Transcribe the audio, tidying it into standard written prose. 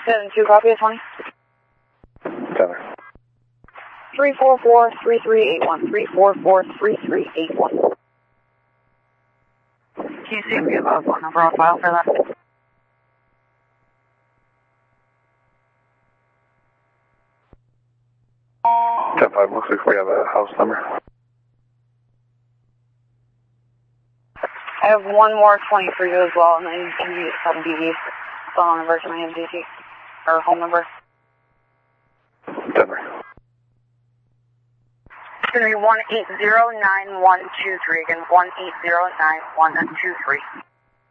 7-2, copy of 20. Center. 344-3381. 344-3381. Can you see if we have a phone number on file for that? 10-5, looks like we have a house number. I have one more 20 for you as well, and then can you just have DV phone number to my MDT, or home number? Denver. It's going to be 1809123, again, 1809123.